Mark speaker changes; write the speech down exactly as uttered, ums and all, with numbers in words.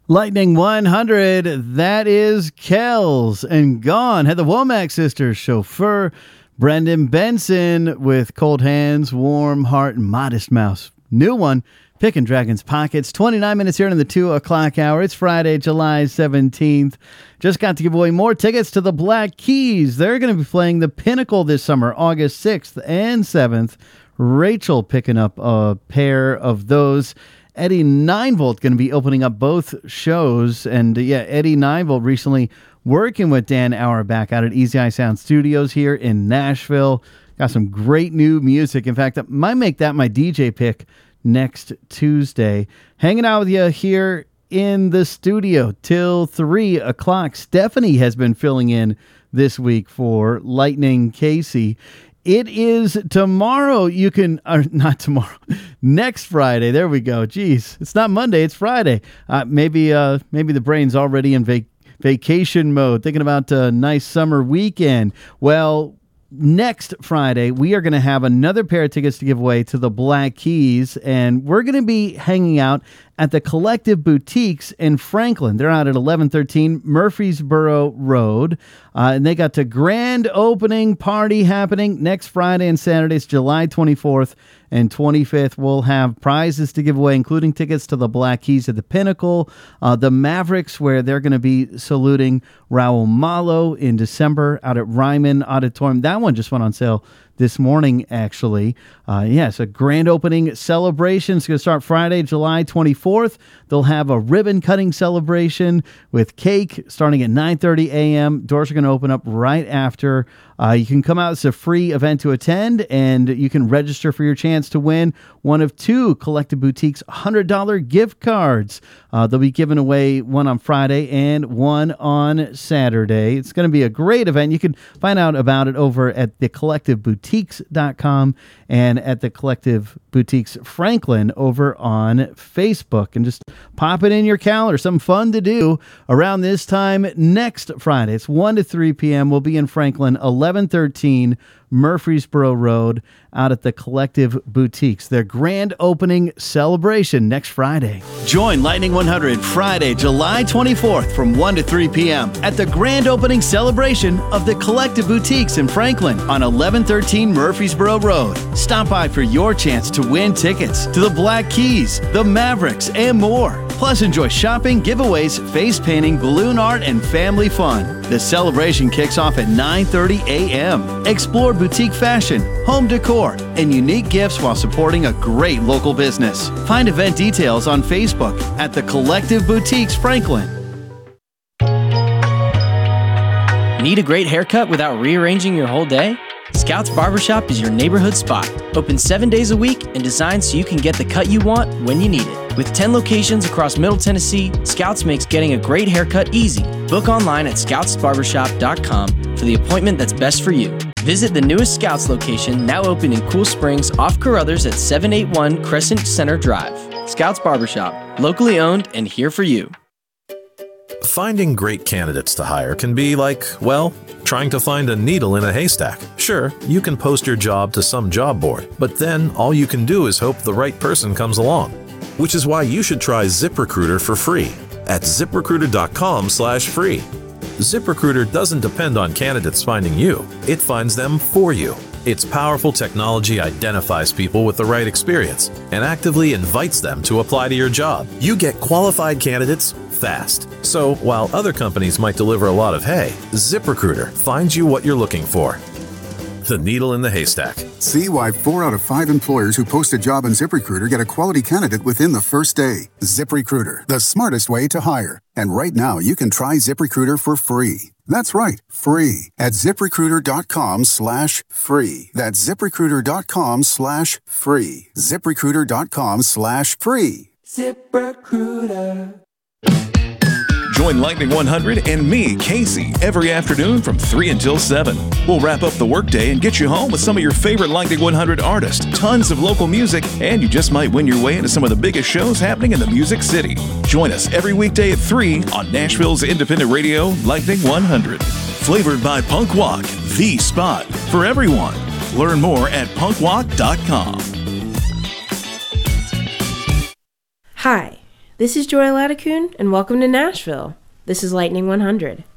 Speaker 1: Lightning one hundred, that is Kells. And Gone had the Womack Sisters, Chauffeur, Brendan Benson with Cold Hands, Warm Heart, and Modest Mouse. New one, Pickin' Dragon's Pockets. twenty-nine minutes here in the two o'clock hour. It's Friday, July seventeenth. Just got to give away more tickets to the Black Keys. They're going to be playing the Pinnacle this summer, August sixth and seventh. Rachel picking up a pair of those. Eddie nine volt going to be opening up both shows. And uh, yeah, Eddie nine volt recently working with Dan Auerbach out at Easy Eye Sound Studios here in Nashville. Got some great new music. In fact, I might make that my D J pick next Tuesday. Hanging out with you here in the studio till three o'clock. Stephanie has been filling in this week for Lightning Casey. It is tomorrow. You can, or not tomorrow, next Friday. There we go. Jeez, it's not Monday. It's Friday. Uh, maybe, uh, maybe the brain's already in vac- vacation mode, thinking about a nice summer weekend. Well, next Friday, we are going to have another pair of tickets to give away to the Black Keys, and we're going to be hanging out at the Collective Boutiques in Franklin. They're out at eleven thirteen Murfreesboro Road, uh, and they got a grand opening party happening next Friday and Saturday. It's July twenty-fourth and twenty-fifth. We'll have prizes to give away, including tickets to the Black Keys at the Pinnacle, uh, the Mavericks, where they're going to be saluting Raul Malo in December out at Ryman Auditorium. That one just went on sale this morning, actually. Uh, yes, a grand opening celebration. It's going to start Friday, July twenty-fourth. They'll have a ribbon cutting celebration with cake starting at nine thirty a.m. Doors are going to open up right after. Uh, you can come out. It's a free event to attend, and you can register for your chance to win one of two Collective Boutiques one hundred dollars gift cards. Uh, they'll be giving away one on Friday and one on Saturday. It's going to be a great event. You can find out about it over at the collective boutiques dot com and at the Collective Boutiques Franklin over on Facebook. And just pop it in your calendar. Something fun to do around this time next Friday. It's one to three p.m. We'll be in Franklin, eleven thirteen Murfreesboro Road, out at the Collective Boutiques. Their grand opening celebration next Friday. Join Lightning one hundred Friday, July twenty-fourth from one to three p.m. at the grand opening celebration of the Collective Boutiques in Franklin on eleven thirteen Murfreesboro Road. Stop by for your chance to win tickets to the Black Keys, the Mavericks, and more. Plus, enjoy shopping, giveaways, face painting, balloon art, and family fun. The celebration kicks off at nine thirty a.m. Explore boutique fashion, home decor, and unique gifts while supporting a great local business. Find event details on Facebook at the Collective Boutiques Franklin.
Speaker 2: Need a great haircut without rearranging your whole day? Scouts Barbershop is your neighborhood spot. Open seven days a week and designed so you can get the cut you want when you need it. With ten locations across Middle Tennessee, Scouts makes getting a great haircut easy. Book online at scouts barbershop dot com for the appointment that's best for you. Visit the newest Scouts location, now open in Cool Springs off Carruthers at seven eighty-one Crescent Center Drive. Scouts Barbershop, locally owned and here for you.
Speaker 3: Finding great candidates to hire can be like, well, trying to find a needle in a haystack. Sure, you can post your job to some job board, but then all you can do is hope the right person comes along. Which is why you should try ZipRecruiter for free at zip recruiter dot com slash free. ZipRecruiter doesn't depend on candidates finding you. It finds them for you. Its powerful technology identifies people with the right experience and actively invites them to apply to your job. You get qualified candidates fast. So while other companies might deliver a lot of hay, ZipRecruiter finds you what you're looking for. The needle in the haystack.
Speaker 4: See why four out of five employers who post a job on ZipRecruiter get a quality candidate within the first day. ZipRecruiter, the smartest way to hire. And right now, you can try ZipRecruiter for free. That's right, free at zip recruiter dot com slash free. That's zip recruiter dot com slash free. zip recruiter dot com slash free.
Speaker 5: ZipRecruiter.
Speaker 6: Join Lightning one hundred and me, Casey, every afternoon from three until seven. We'll wrap up the workday and get you home with some of your favorite Lightning one hundred artists, tons of local music, and you just might win your way into some of the biggest shows happening in the Music City. Join us every weekday at three on Nashville's independent radio, Lightning one hundred. Flavored by Punk Walk, the spot for everyone. Learn more at punk walk dot com.
Speaker 7: Hi. This is Joy Latticoon, and welcome to Nashville. This is Lightning one hundred.